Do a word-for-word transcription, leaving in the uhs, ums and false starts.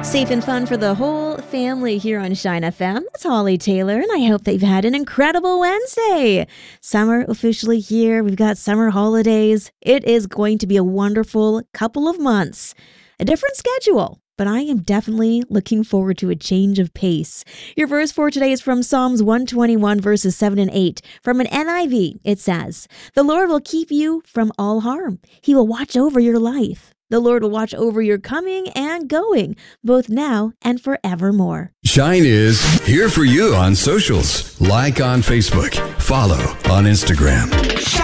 Safe and fun for the whole family here on Shine F M. It's Holly Taylor, and I hope they've had an incredible Wednesday. Summer officially here. We've got summer holidays. It is going to be a wonderful couple of months. A different schedule, but I am definitely looking forward to a change of pace. Your verse for today is from Psalms one twenty-one, verses seven and eight. From an N I V, it says, "The Lord will keep you from all harm. He will watch over your life. The Lord will watch over your coming and going, both now and forevermore." Shine is here for you on socials. Like on Facebook. Follow on Instagram.